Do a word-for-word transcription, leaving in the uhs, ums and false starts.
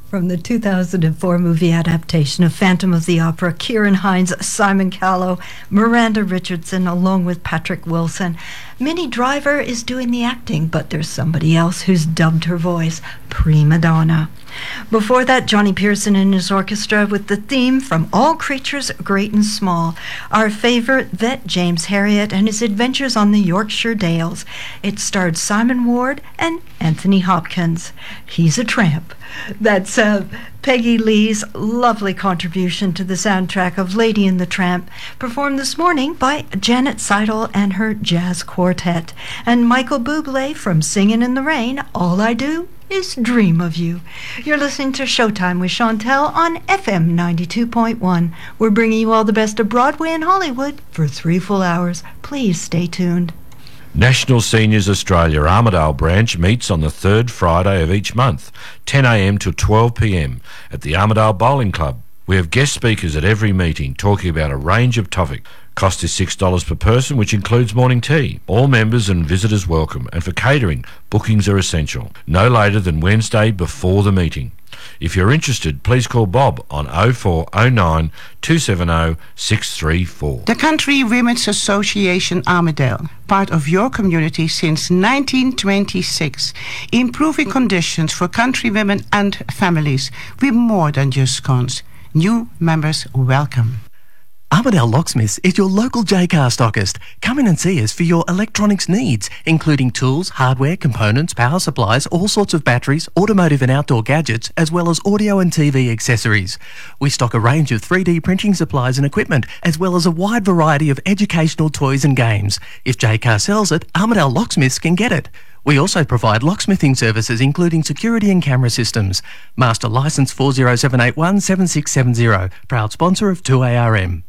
From the two thousand four movie adaptation of Phantom of the Opera, Ciarán Hinds, Simon Callow, Miranda Richardson, along with Patrick Wilson. Minnie Driver is doing the acting, but there's somebody else who's dubbed her voice prima donna. Before that, Johnny Pearson and his orchestra with the theme from All Creatures Great and Small, our favorite vet James Herriot and his adventures on the Yorkshire Dales. It starred Simon Ward and Anthony Hopkins. He's a tramp. That's uh, Peggy Lee's lovely contribution to the soundtrack of Lady and the Tramp, performed this morning by Janet Seidel and her jazz quartet. And Michael Bublé from Singin' in the Rain, All I Do is Dream of You. You're listening to Showtime with Chantel on F M ninety-two point one. We're bringing you all the best of Broadway and Hollywood for three full hours. Please stay tuned. National Seniors Australia Armidale branch meets on the third Friday of each month, ten a m to twelve p m at the Armidale Bowling Club. We have guest speakers at every meeting talking about a range of topics. Cost is six dollars per person, which includes morning tea. All members and visitors welcome, and for catering, bookings are essential. No later than Wednesday before the meeting. If you're interested, please call Bob on oh four oh nine, two seven oh, six three four. The Country Women's Association Armidale, part of your community since nineteen twenty-six, improving conditions for country women and families with more than just scones. New members welcome. Armidale Locksmiths is your local Jaycar stockist. Come in and see us for your electronics needs, including tools, hardware, components, power supplies, all sorts of batteries, automotive and outdoor gadgets, as well as audio and T V accessories. We stock a range of three D printing supplies and equipment, as well as a wide variety of educational toys and games. If Jaycar sells it, Armidale Locksmiths can get it. We also provide locksmithing services, including security and camera systems. Master licence four zero seven eight one seven six seven zero, proud sponsor of two A R M.